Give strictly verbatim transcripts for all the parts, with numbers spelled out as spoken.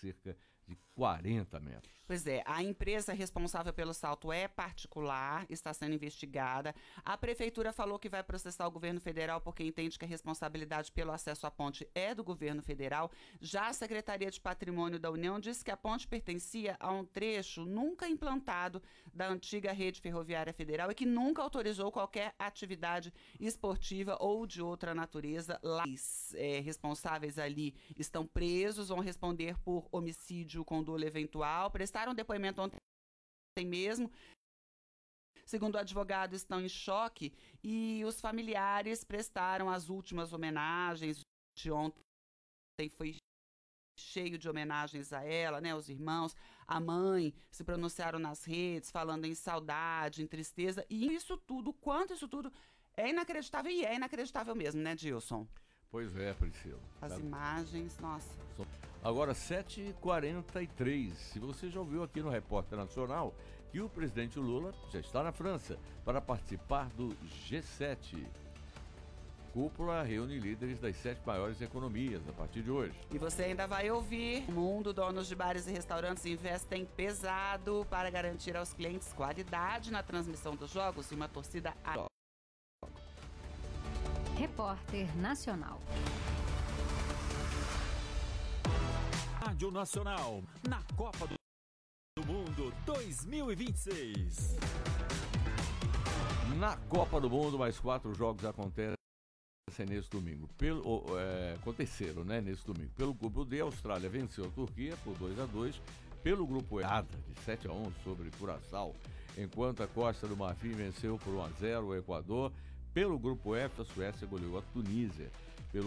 cerca de quarenta metros. Pois é, a empresa responsável pelo salto é particular, está sendo investigada. A prefeitura falou que vai processar o governo federal porque entende que a responsabilidade pelo acesso à ponte é do governo federal. Já a Secretaria de Patrimônio da União disse que a ponte pertencia a um trecho nunca implantado da antiga rede ferroviária federal e que nunca autorizou qualquer atividade esportiva ou de outra natureza lá. Os é, responsáveis ali estão presos, vão responder por homicídio com dolo eventual, prestaram depoimento ontem mesmo. Segundo o advogado, estão em choque e os familiares prestaram as últimas homenagens. De ontem foi cheio de homenagens a ela, né? Os irmãos, a mãe se pronunciaram nas redes, falando em saudade, em tristeza, e isso tudo, quanto isso tudo é inacreditável, e é inacreditável mesmo, né, Dilson? Pois é, Priscila. As tá... imagens, nossa. Agora, sete e quarenta e três. Se você já ouviu aqui no Repórter Nacional que o presidente Lula já está na França para participar do G sete. Cúpula reúne líderes das sete maiores economias a partir de hoje. E você ainda vai ouvir: o mundo, donos de bares e restaurantes investem pesado para garantir aos clientes qualidade na transmissão dos jogos e uma torcida... A... Repórter Nacional. Rádio Nacional, na Copa do Mundo dois mil e vinte e seis. Na Copa do Mundo, mais quatro jogos acontecem nesse domingo. Pelo, é, aconteceram, né, nesse domingo. Pelo grupo D, a Austrália venceu a Turquia por dois a dois. Pelo grupo E, de sete a um sobre Curaçao, enquanto a Costa do Marfim venceu por um a zero o Equador. Pelo grupo F, a Suécia goleou a Tunísia pelo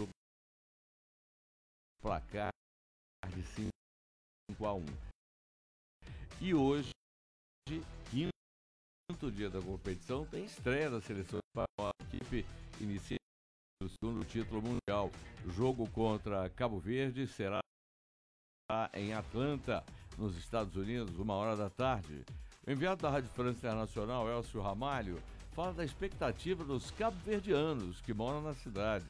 placar de cinco a um. E hoje, quinto dia da competição, tem estreia da seleção espanhola. A equipe inicia o segundo título mundial. O jogo contra Cabo Verde será em Atlanta, nos Estados Unidos, uma hora da tarde. O enviado da Rádio França Internacional, Elcio Ramalho, fala da expectativa dos cabo-verdianos que moram na cidade.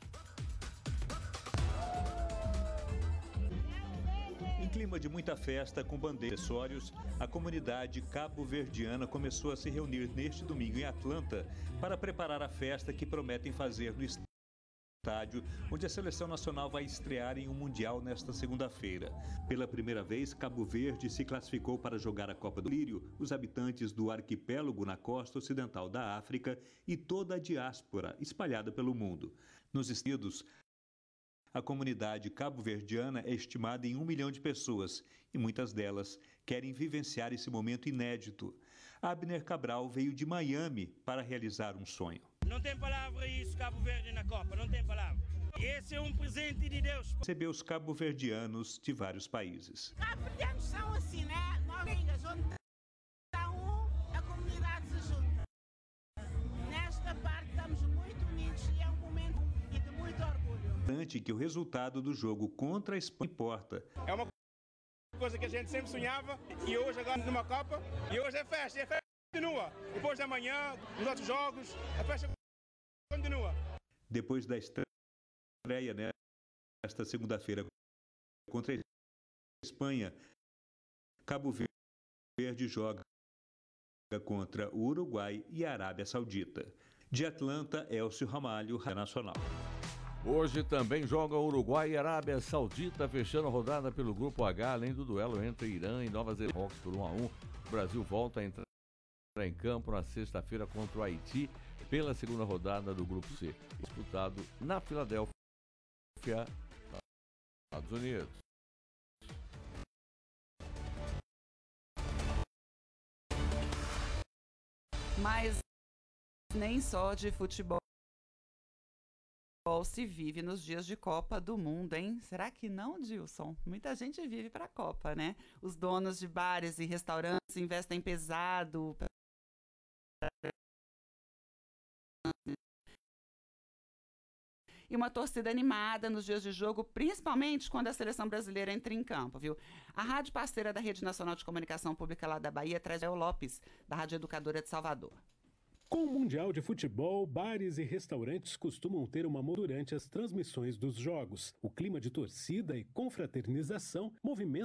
Em clima de muita festa com bandeiras e acessórios, a comunidade cabo-verdiana começou a se reunir neste domingo em Atlanta para preparar a festa que prometem fazer no estádio, onde a seleção nacional vai estrear em um Mundial nesta segunda-feira. Pela primeira vez, Cabo Verde se classificou para jogar a Copa do Lírio. Os habitantes do arquipélago na costa ocidental da África e toda a diáspora espalhada pelo mundo. Nos Estados Unidos, a comunidade cabo-verdiana é estimada em um milhão de pessoas e muitas delas querem vivenciar esse momento inédito. Abner Cabral veio de Miami para realizar um sonho. Não tem palavra isso, Cabo Verde na Copa, não tem palavra. Esse é um presente de Deus. Recebeu os cabo-verdianos de vários países. Os cabo-verdianos são assim, né? Nós amigas, onde está um, a comunidade se junta. Nesta parte estamos muito unidos e é um momento de muito orgulho. Importante que o resultado do jogo contra a Espanha importa. É uma coisa que a gente sempre sonhava e hoje agora numa Copa e hoje é festa, e a festa continua. Depois da manhã, nos outros jogos, a festa continua. Depois da estreia nesta segunda-feira contra a Espanha, Cabo Verde joga contra o Uruguai e a Arábia Saudita. De Atlanta, Elcio Ramalho, Rádio Nacional. Hoje também jogam Uruguai e Arábia Saudita, fechando a rodada pelo Grupo H, além do duelo entre Irã e Nova Zelândia por um a um. O Brasil volta a entrar em campo na sexta-feira contra o Haiti pela segunda rodada do Grupo C, disputado na Filadélfia, Estados Unidos. Mas nem só de futebol se vive nos dias de Copa do Mundo, hein? Será que não, Dilson? Muita gente vive para a Copa, né? Os donos de bares e restaurantes investem pesado e uma torcida animada nos dias de jogo, principalmente quando a seleção brasileira entra em campo, viu? A rádio parceira da Rede Nacional de Comunicação Pública lá da Bahia traz o Lopes, da Rádio Educadora de Salvador. Com o Mundial de Futebol, bares e restaurantes costumam ter uma moda durante as transmissões dos jogos. O clima de torcida e confraternização movimenta